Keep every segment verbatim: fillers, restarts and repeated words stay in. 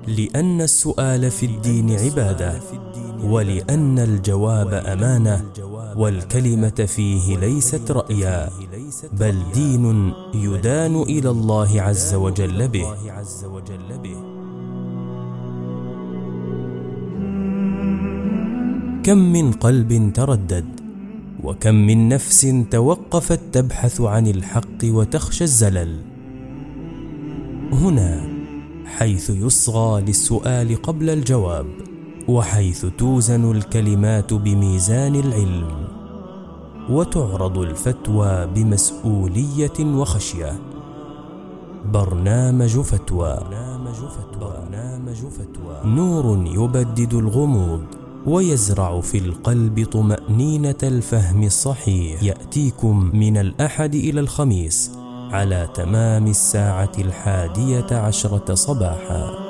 لأن السؤال في الدين عبادة، ولأن الجواب أمانة، والكلمة فيه ليست رأيا، بل دين يدان إلى الله عز وجل به. كم من قلب تردد، وكم من نفس توقفت تبحث عن الحق وتخشى الزلل. هنا حيث يصغى للسؤال قبل الجواب، وحيث توزن الكلمات بميزان العلم، وتعرض الفتوى بمسؤولية وخشية. برنامج فتوى، نور يبدد الغموض ويزرع في القلب طمأنينة الفهم الصحيح. يأتيكم من الأحد إلى الخميس على تمام الساعة الحادية عشرة صباحا.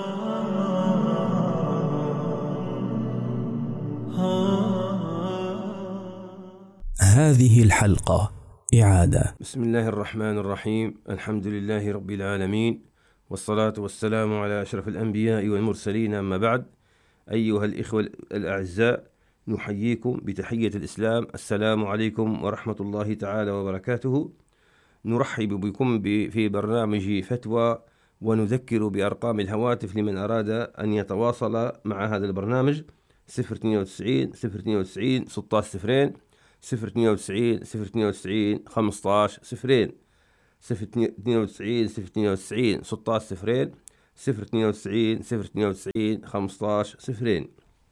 هذه الحلقة إعادة. بسم الله الرحمن الرحيم. الحمد لله رب العالمين، والصلاة والسلام على أشرف الأنبياء والمرسلين، أما بعد. أيها الإخوة الأعزاء، نحييكم بتحية الإسلام. السلام عليكم ورحمة الله تعالى وبركاته. نرحب بكم في برنامج فتوى، ونذكر بأرقام الهواتف لمن أراد أن يتواصل مع هذا البرنامج: صفر اثنين وتسعين صفر اثنين وتسعين ستة عشر صفرين، صفر اثنين وتسعين صفر اثنين وتسعين خمسة عشر صفرين، صفر اثنين وتسعين صفر اثنين وتسعين ستة عشر صفرين، صفر اثنين وتسعين صفر اثنين وتسعين خمسة عشر صفرين.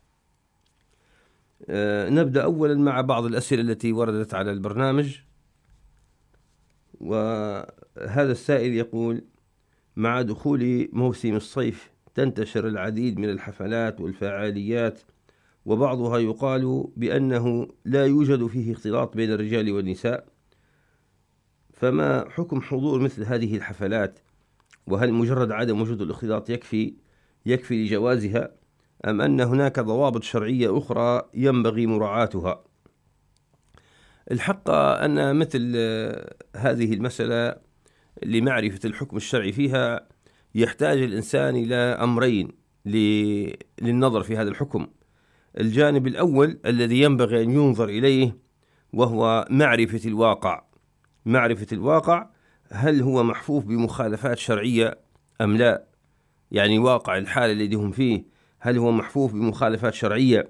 أه نبدأ أولا مع بعض الأسئلة التي وردت على البرنامج. وهذا السائل يقول: مع دخول موسم الصيف تنتشر العديد من الحفلات والفعاليات، وبعضها يقال بأنه لا يوجد فيه اختلاط بين الرجال والنساء، فما حكم حضور مثل هذه الحفلات؟ وهل مجرد عدم وجود الاختلاط يكفي يكفي لجوازها، أم أن هناك ضوابط شرعية أخرى ينبغي مراعاتها؟ الحق أن مثل هذه المسألة لمعرفة الحكم الشرعي فيها يحتاج الإنسان إلى أمرين للنظر في هذا الحكم. الجانب الأول الذي ينبغي أن ينظر إليه وهو معرفة الواقع. معرفة الواقع، هل هو محفوف بمخالفات شرعية أم لا؟ يعني واقع الحال الذي هم فيه، هل هو محفوف بمخالفات شرعية؟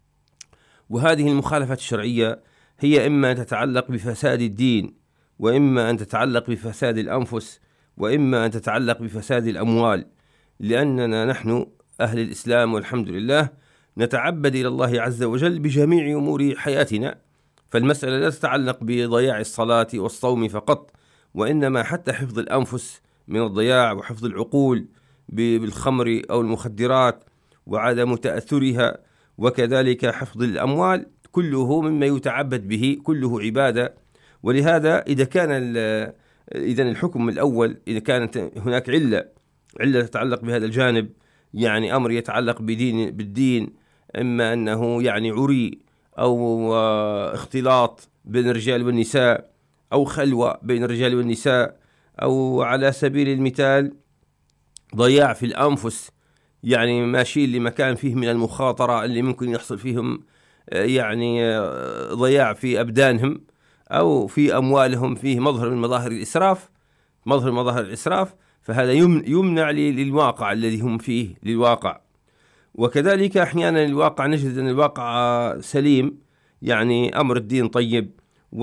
وهذه المخالفات الشرعية هي إما أن تتعلق بفساد الدين، وإما أن تتعلق بفساد الأنفس، وإما أن تتعلق بفساد الأموال، لأننا نحن أهل الإسلام والحمد لله نتعبد إلى الله عز وجل بجميع أمور حياتنا، فالمسألة لا تتعلق بضياع الصلاة والصوم فقط، وإنما حتى حفظ الأنفس من الضياع، وحفظ العقول بالخمر أو المخدرات وعدم تأثرها، وكذلك حفظ الأموال، كله مما يتعبد به، كله عبادة. ولهذا إذا كان إذن الحكم الأول، إذا كانت هناك علة علة تتعلق بهذا الجانب، يعني أمر يتعلق بدين بالدين، إما أنه يعني عري أو اختلاط بين الرجال والنساء، أو خلوة بين الرجال والنساء، أو على سبيل المثال ضياع في الأنفس، يعني ماشيين لمكان فيه من المخاطرة اللي ممكن يحصل فيهم يعني ضياع في أبدانهم أو في أموالهم، فيه مظهر من مظاهر الإسراف مظهر مظاهر الإسراف فهذا يمنع للواقع الذي هم فيه، للواقع. وكذلك أحيانا الواقع نجد أن الواقع سليم، يعني أمر الدين طيب،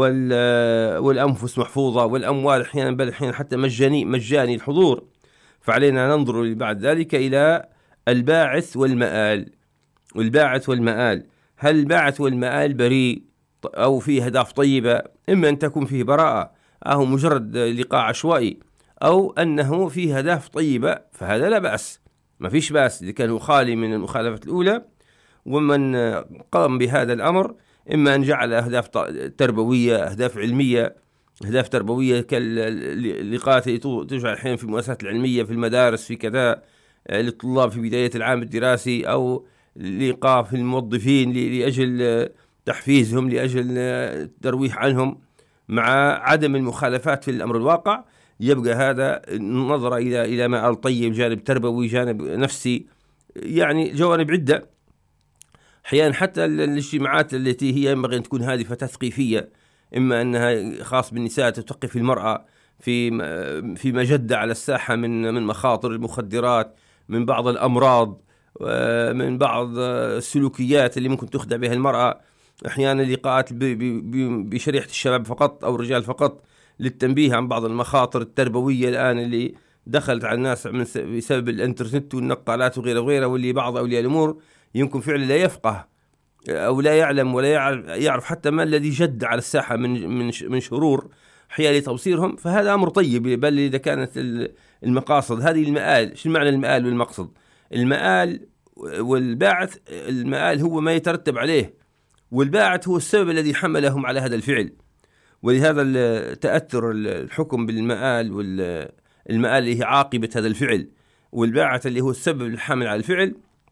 والأنفس محفوظة، والأموال أحيانا بل أحيانا حتى مجاني مجاني الحضور. فعلينا ننظر بعد ذلك إلى الباعث والمآل. والباعث والمآل، هل الباعث والمآل بريء أو فيه أهداف طيبة؟ إما أن تكون فيه براءة أو مجرد لقاء عشوائي، أو أنه فيه أهداف طيبة، فهذا لا بأس، ما فيش بأس إذا كان خالي من المخالفة الأولى. ومن قام بهذا الأمر إما أن جعل أهداف تربوية، أهداف علمية، أهداف تربوية كاللقاءات التي تجعل الحين في المؤسسات العلمية، في المدارس، في كذا للطلاب في بداية العام الدراسي، أو لقاء في الموظفين لأجل تحفيزهم، لأجل ترويح عنهم، مع عدم المخالفات في الأمر الواقع. يبقى هذا نظرة إلى إلى ما الطيب، جانب تربوي، جانب نفسي، يعني جوانب عدة. أحيانا حتى الاجتماعات التي هي ينبغي أن تكون هادفة تثقيفية، إما أنها خاص بالنساء تثقف المرأة في في مجدة على الساحة من من مخاطر المخدرات، من بعض الأمراض، من بعض السلوكيات اللي ممكن تخدع بها المرأة. أحيانا لقاءات بشريحة الشباب فقط أو الرجال فقط للتنبيه عن بعض المخاطر التربوية الآن اللي دخلت على الناس بسبب الانترنت والنقالات وغيره وغيره، واللي بعض أولياء الأمور يمكن فعلا لا يفقه أو لا يعلم ولا يعرف حتى ما الذي جد على الساحة من من من شرور حيال توصيرهم. فهذا أمر طيب، بل إذا كانت المقاصد هذه المآل. شو معنى المآل والمقصد؟ المآل والباعث، المآل هو ما يترتب عليه، والباعث هو السبب الذي حملهم على هذا الفعل. ولهذا تأثر الحكم بالمآل، والمآل اللي هي عاقبة هذا الفعل، والباعث اللي هو السبب الحامل على الفعل.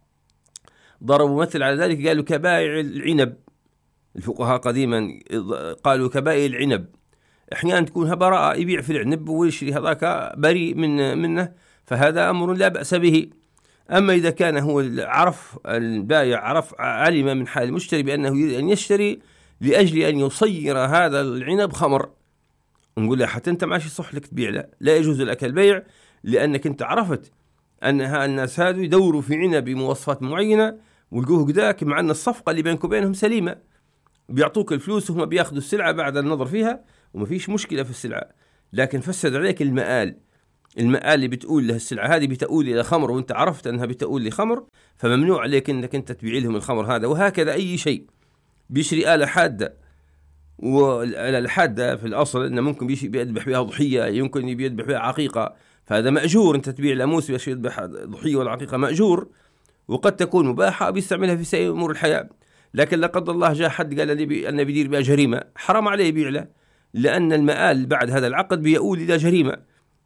ضربوا مثل على ذلك، قالوا كبائع العنب. الفقهاء قديما قالوا كبائع العنب. احيانا تكون براءة، يبيع في العنب ويشري هذاك بريء من منه، فهذا أمر لا بأس به. أما إذا كان هو عرف البائع عرف علم من حال المشتري بأنه يريد أن يشتري لأجل أن يصير هذا العنب خمر، نقول له حتى أنت ماشي صح لك تبيع له، لا يجوز لك البيع، لأنك أنت عرفت أن الناس هذو يدوروا في عنب بمواصفات معينة ولقوه قداك، مع أن الصفقة اللي بينك وبينهم سليمة، بيعطوك الفلوس وهم بياخذوا السلعة بعد النظر فيها وما فيش مشكلة في السلعة، لكن فسد عليك المآل. المآل اللي بتقول له السلعة هذه بتقول إلى خمر، وأنت عرفت أنها بتقول لخمر، فممنوع عليك أنك أنت تبيع لهم الخمر هذا. وهكذا أي شيء بيشري آلة حادة، والآلة الحادة في الأصل أنه ممكن بيذبح بها ضحية، يمكن بيذبح بها عقيقة، فهذا مأجور. أنت تبيع لاموس باش يذبح ضحية ولا عقيقة مأجور، وقد تكون مباحة بيستعملها في سائر أمور الحياة. لكن لا قدر الله جاء حد قال أنه بيدير بها جريمة، حرام عليه يبيع له، لأن المآل بعد هذا العقد بيؤول إلى جريمة.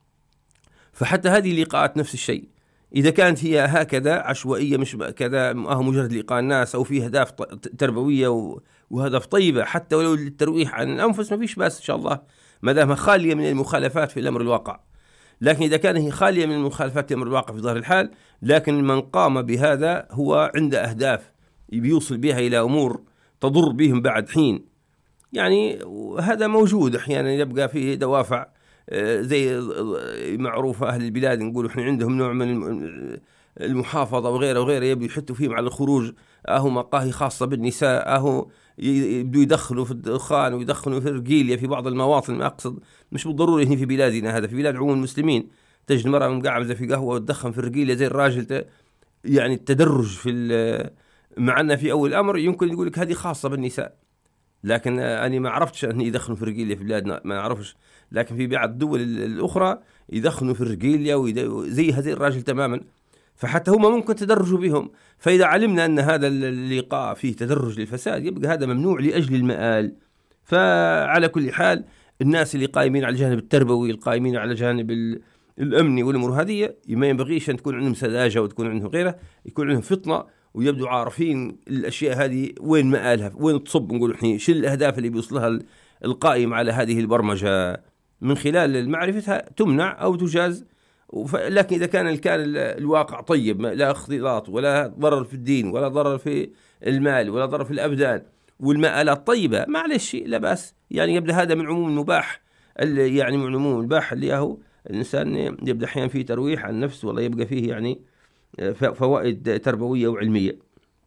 فحتى هذه اللقاءات نفس الشيء، إذا كانت هي هكذا عشوائية، مش كذا أهو مجرد لقاء الناس، أو فيه أهداف تربوية وهدف طيبة حتى ولو للترويح عن الأنفس، ما فيش بأس إن شاء الله، ما دامها خالية من المخالفات في الأمر الواقع. لكن إذا كانت هي خالية من المخالفات في الأمر الواقع في ظاهر الحال، لكن من قام بهذا هو عنده أهداف بيوصل بها إلى أمور تضر بهم بعد حين، يعني هذا موجود. أحيانا يبقى فيه دوافع زي معروفة أهل البلاد نقول إحنا عندهم نوع من المحافظة وغيره وغيره، يبدو يحطوا فيهم على الخروج، أهو مقاهي خاصة بالنساء، أهو يبدو يدخلوا في الدخان ويدخلوا في الرجيلية في بعض المواطن. ما أقصد مش بالضروري هنا في بلادنا، هذا في بلاد عموم المسلمين تجد المرأة مقعدة في قهوة وتدخن في الرجيلية زي الراجل، يعني التدرج في، مع أن في أول الأمر يمكن يقول لك هذه خاصة بالنساء، لكن أنا ما عرفتش أن يدخنوا في الرجيلية في بلادنا، ما أعرفش. لكن في بعض الدول الأخرى يدخنوا في الرجيلية زي هذه الراجل تماما، فحتى هم ممكن تدرجوا بهم. فإذا علمنا أن هذا اللقاء فيه تدرج للفساد، يبقى هذا ممنوع لأجل المآل. فعلى كل حال الناس اللي قائمين على الجانب التربوي، القائمين على الجانب الأمني والأمور هذه، ما ينبغيش أن تكون عندهم سذاجة وتكون عندهم غيره، يكون عندهم فطنة ويبدو عارفين الأشياء هذه وين مآلها، وين تصب. نقول إحنا شو الأهداف اللي بيوصلها القائم على هذه البرمجة، من خلال معرفتها تمنع أو تجاز. لكن إذا كان كان الواقع طيب، لا اختلاط ولا ضرر في الدين ولا ضرر في المال ولا ضرر في الأبدان، والمآلات طيبة، معلش لا بأس. يعني يبدأ هذا من عموم المباح، يعني من عموم المباح اللي هو الإنسان يبدأ أحيانا فيه ترويح عن نفسه، والله يبقى فيه يعني فوائد تربوية وعلمية.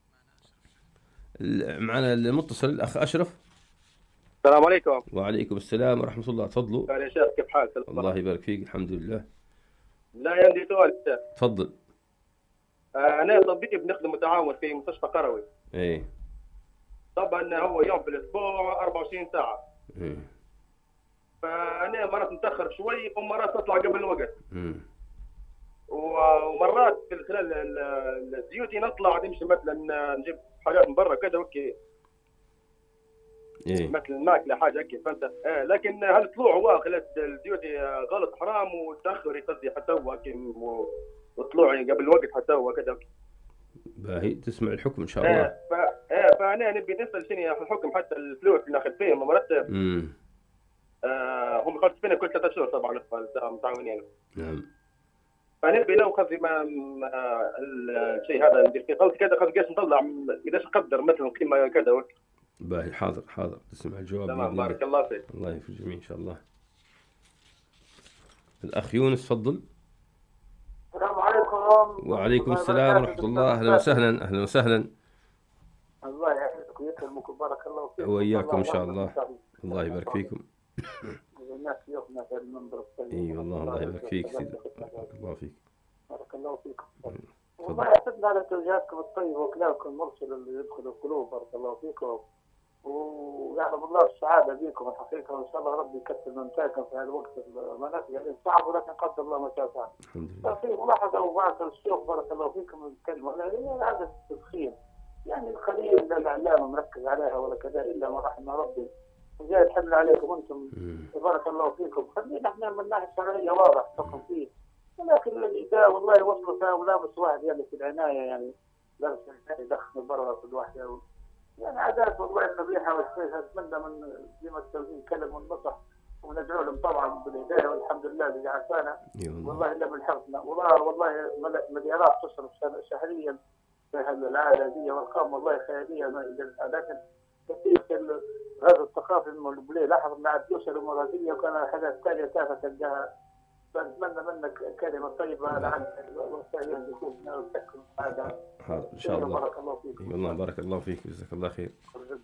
معنا المتصل الأخ أشرف. السلام عليكم. وعليكم السلام ورحمة الله، تفضلوا. يا شيخ كيف حالك؟ الله يبارك فيك، الحمد لله. لا عندي سؤال شيخ. تفضل. آه أنا طبيب بنخدم متعاون في مستشفى قروي. إيه. طبعا هو يوم في الأسبوع أربعة وعشرين ساعة. إيه. فأنا مرات متأخر شوي ومرات أطلع قبل الوقت. إيه. ومرات في خلال الديوتي نطلع نمشي مثلا نجيب حاجات من برا كذا وكي. إيه. مثل الماكلة حاجة هيك فهمت. آه لكن هالطلوع هو خلال الديوتي غلط حرام، والتأخر يقضي حتى هو هيك، وطلوعي قبل الوقت حتى هو كذا. باهي تسمع الحكم إن شاء الله. آه ف... آه فأنا نبي نسأل شنو الحكم، حتى الفلوس اللي ناخذ فيهم مرتب. امم. آه هم يخلصوا فينا كل ثلاثة شهور طبعا متعاونين. نعم. انا بلا وقصدي ما الشيء هذا ندير فيه قلت كذا قد قاش نطلع قداش نقدر مثلا قيمه كذا. باهي حاضر حاضر تسمع الجواب. تمام بارك الله فيك. الله يوفق الجميع ان شاء الله. الأخ يونس تفضل. السلام عليكم. وعليكم السلام ورحمة الله. أهلا وسهلا. أهلا وسهلا. الله يحفظك ويكرمك بارك الله فيك. وإياكم إن شاء الله. الله يبارك فيكم. اي والله الله يبارك فيك سيدي. بارك الله فيك. بارك الله فيكم. والله اعتدنا على توجيهاتكم الطيبة وكلامكم المرسل اللي يدخل القلوب بارك الله فيكم، ويعلم الله السعادة بكم الحقيقة، وإن شاء الله ربي يكثر من نتاجكم في هذا الوقت المناسب يعني صعب ولكن قدر الله ما شاء فعل. الحمد لله. في ملاحظة وبعث الشيخ بارك الله فيكم الكلمة يعني هذا التدخين يعني القليل لا الإعلام مركز عليها ولا كذا إلا ما رحم ربي، وجاي الحمل عليكم أنتم بارك الله فيكم. خلينا احنا من الناحية الشرعية واضح حكم فيه، ولكن الإداء والله وصلوا فيها ولابس واحد يعني في العناية يعني لابس يدخل برا في الواحدة يعني عادات والله قبيحة والشيء. أتمنى من ديما التوجيه كلم والنصح وندعو لهم طبعا بالهداية والحمد لله اللي عافانا والله إلا من حفظنا. والله والله مليارات تصرف شهريا في هذه العادة دي وارقام والله خيالية ما يدرسها، لكن كثير هذا الثقافي المولي لاحظ مع الدوسة المرازية وكان حاجات ثانية تافهة تلقاها. فأتمنى منك كلمة طيبة عن وسائل الدخول وتكون هذا. حاضر إن شاء الله. بارك الله فيك. والله بارك الله فيك جزاك الله خير.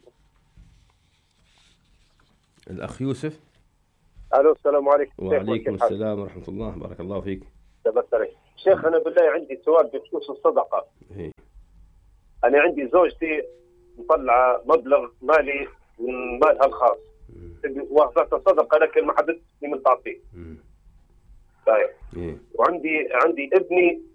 الأخ يوسف. الو السلام عليكم. وعليكم السلام ورحمة الله. بارك الله فيك. تبارك شيخ. أنا بالله عندي سؤال بخصوص الصدقة. هي. أنا عندي زوجتي مطلعة مبلغ مالي من مالها الخاص وأخذت الصدقة لكن ما حدثني من تعطيه. طيب. إيه. وعندي عندي ابني